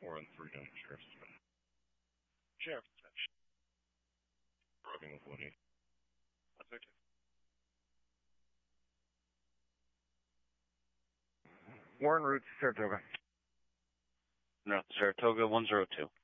413 down the sheriff's dispatch. Sheriff dispatch. Rubbing with Woody. That's okay. Warren route to Saratoga. No, Saratoga 102.